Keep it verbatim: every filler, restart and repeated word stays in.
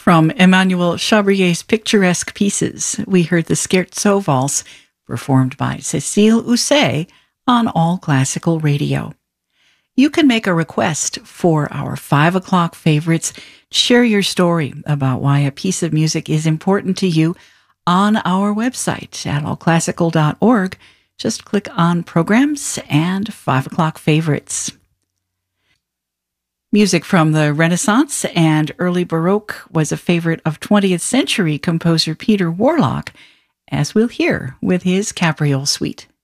From Emmanuel Chabrier's picturesque pieces, we heard the Scherzo Valse, performed by Cécile Housset on All Classical Radio. You can make a request for our five o'clock favorites. Share your story about why a piece of music is important to you on our website at all classical dot org. Just click on Programs and five o'clock favorites. Music from the Renaissance and early Baroque was a favorite of twentieth century composer Peter Warlock, as we'll hear with his Capriole Suite.